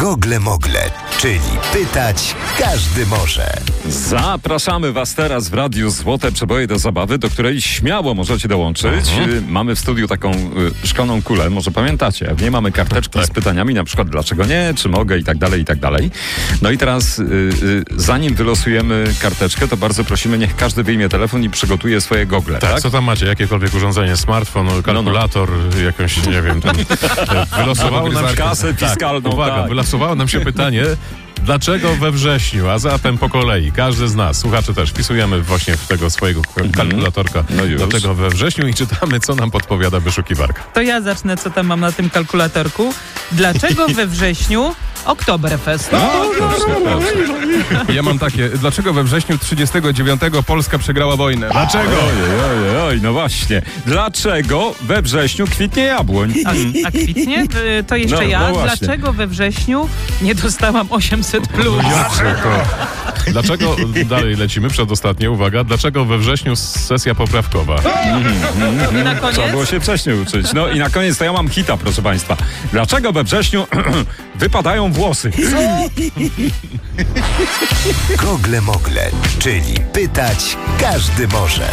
Gogle Mogle, czyli pytać każdy może. Zapraszamy Was teraz w Radiu Złote Przeboje do zabawy, do której śmiało możecie dołączyć. Mamy w studiu taką szklaną kulę, może pamiętacie. W niej mamy karteczki z pytaniami, na przykład dlaczego nie, czy mogę i tak dalej, i tak dalej. No i teraz zanim wylosujemy karteczkę, to bardzo prosimy, niech każdy wyjmie telefon i przygotuje swoje gogle. Tak, co tam macie? Jakiekolwiek urządzenie, smartfon, kalkulator, jakąś, nie wiem, wylosowało nam się... kasę fiskalną. Uwaga, wylosowało nam się pytanie, dlaczego we wrześniu, a zatem po kolei, każdy z nas, słuchacze też, wpisujemy właśnie w tego swojego kalkulatorka do tego we wrześniu i czytamy, co nam podpowiada wyszukiwarka. To ja zacznę, co tam mam na tym kalkulatorku. Dlaczego we wrześniu Oktoberfest? Ja mam takie, dlaczego we wrześniu 39 Polska przegrała wojnę? Dlaczego? Oj, no właśnie. Dlaczego we wrześniu kwitnie jabłoń? A kwitnie? To jeszcze No, ja. no właśnie. Dlaczego we wrześniu nie dostałam 800+? Dlaczego, dalej lecimy, przedostatnie, uwaga, dlaczego we wrześniu sesja poprawkowa? I na Trzeba koniec? było się wcześniej uczyć. No i na koniec to ja mam hita, proszę Państwa. Dlaczego we wrześniu wypadają włosy? Gogle Mogle, czyli pytać każdy może.